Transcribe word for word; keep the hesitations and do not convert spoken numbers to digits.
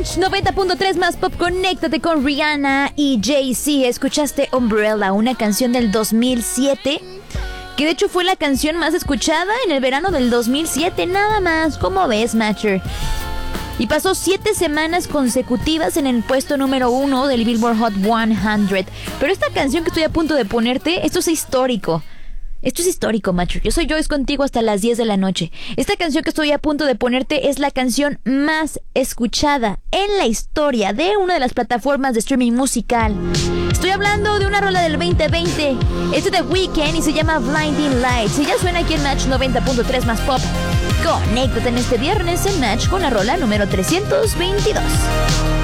Match noventa punto tres más pop. Conéctate con Rihanna y Jay-Z. Escuchaste Umbrella, una canción del dos mil siete, que de hecho fue la canción más escuchada en el verano del dos mil siete, nada más. ¿Cómo ves, Matcher? Y pasó siete semanas consecutivas en el puesto número uno del Billboard Hot cien. Pero esta canción que estoy a punto de ponerte, esto es histórico. Esto es histórico, macho. Yo soy Joyce contigo hasta las diez de la noche. Esta canción que estoy a punto de ponerte es la canción más escuchada en la historia de una de las plataformas de streaming musical. Estoy hablando de una rola del veinte veinte. Es de The Weeknd y se llama Blinding Lights. Y ya suena aquí en Match noventa punto tres más pop. Conéctate en este viernes en Match con la rola número trescientos veintidós.